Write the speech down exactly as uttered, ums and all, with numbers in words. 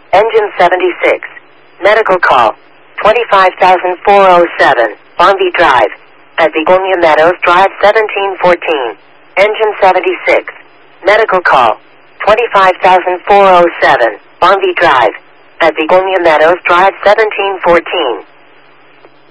Engine seventy-six. Medical call. twenty-five thousand four oh seven. Bonvie Drive. At Begonia Meadows Drive seventeen fourteen. Engine seventy-six. Medical call. twenty-five thousand four oh seven. Bonvie Drive. At Begonia Meadows Drive seventeen fourteen.